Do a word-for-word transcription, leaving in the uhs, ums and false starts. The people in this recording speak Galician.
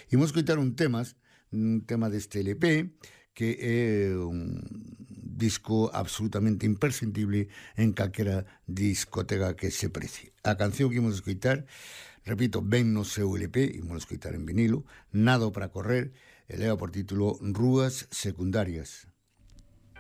Imos coitar un temas, un tema deste L P, que é un disco absolutamente imprescindible en calquera discoteca que se precie. A canción que imos escoitar, repito, ven no seu L P, imos escoitar en vinilo, Nado para correr, e leva por título Rúas secundarias.